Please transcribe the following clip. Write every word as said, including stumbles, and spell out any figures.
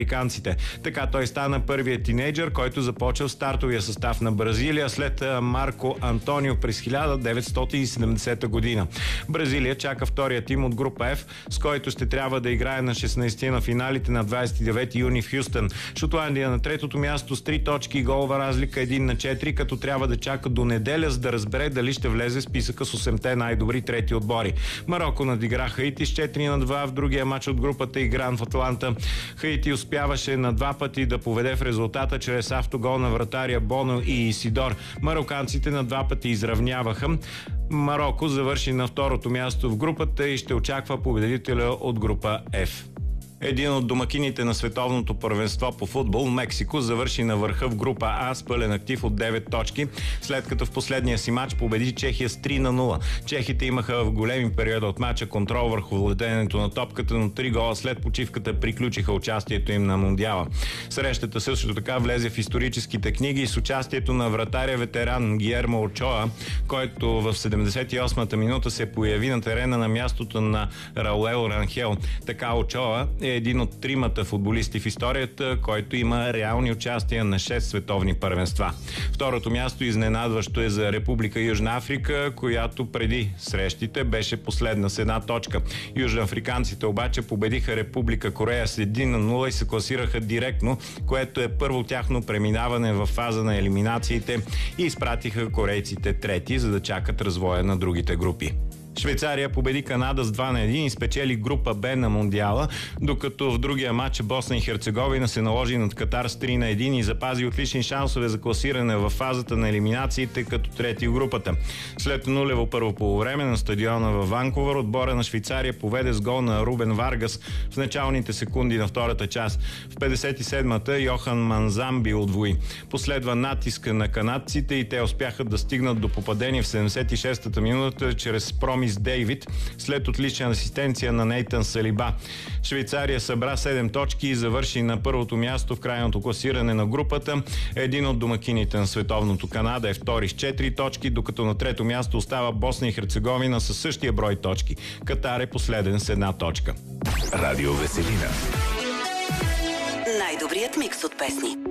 американците. Така той стана първият тинейджър, който започва в стартовия състав на Бразилия след Марко Антонио през хиляда деветстотин и седемдесета година. Бразилия чака втория тим от група F, с който ще трябва да играе на шестнайсети на финалите на двайсет и девети юни в Хюстън. Шотландия на третото място с три точки и голова разлика един на четири, като трябва да чака до неделя, за да разбере дали ще влезе в списъка с осемте най-добри трети отбори. Мароко надигра Хаити с четири на два в другия матч от групата, игран в Атланта. Хаити успяваше на два пъти да поведе в резултата чрез автогол на вратаря Боно и Исидор. Мароканците на два пъти изравняваха. Мароко завърши на второто място в групата и ще очаква победителя от група F. Един от домакините на световното първенство по футбол, Мексико, завърши на върха в група А с пълен актив от девет точки, след като в последния си матч победи Чехия с три на нула. Чехите имаха в големи периоди от матча контрол върху владението на топката, но три гола след почивката приключиха участието им на Мундиала. Срещата също така влезе в историческите книги с участието на вратаря ветеран Гиермо Очоа, който в седемдесет и осмата минута се появи на терена на мястото на Раулел Ранхел. Така Очоа е един от тримата футболисти в историята, който има реални участия на шест световни първенства. Второто място изненадващо е за Република Южна Африка, която преди срещите беше последна с една точка. Южноафриканците обаче победиха Република Корея с един на нула и се класираха директно, което е първо тяхно преминаване в фаза на елиминациите, и изпратиха корейците трети, за да чакат развоя на другите групи. Швейцария победи Канада с два на един и спечели група Б на Мундиала, докато в другия матч Босна и Херцеговина се наложи над Катар с три на един и запази отлични шансове за класиране в фазата на елиминациите като трети в групата. След нулево първо полувреме на стадиона във Ванкувър, отбора на Швейцария поведе с гол на Рубен Варгас в началните секунди на втората част. В петдесет и седмата Йохан Манзамби удвои. Последва натиска на канадците и те успяха да стигнат до попадение в седемдесет и шестата минута чрез Промис Дейвид след отлична асистенция на Нейтан Салиба. Швейцария събра седем точки и завърши на първото място в крайното класиране на групата. Един от домакините на световното Канада е втори с четири точки, докато на трето място остава Босна и Херцеговина със същия брой точки. Катар е последен с една точка. Радио Веселина. Най-добрият микс от песни.